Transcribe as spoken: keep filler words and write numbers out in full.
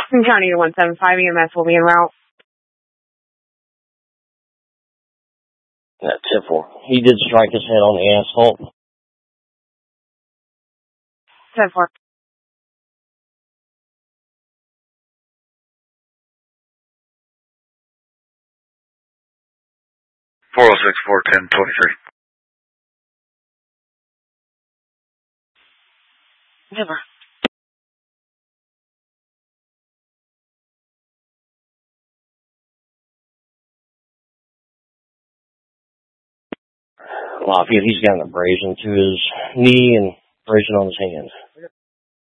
County to one seven five, E M S will be en route. That ten four. He did strike his head on the asphalt. ten four. four oh six, four ten, twenty-three. Never. Lafayette, he's got an abrasion to his knee and abrasion on his hand.